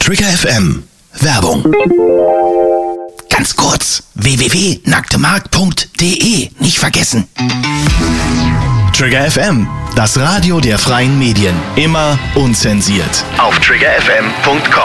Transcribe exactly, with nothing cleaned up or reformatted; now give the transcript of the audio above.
Trigger F M. Werbung. Ganz kurz, w w w punkt nacktemark punkt de, nicht vergessen. Trigger F M, das Radio der freien Medien. Immer unzensiert. Auf trigger f m punkt com.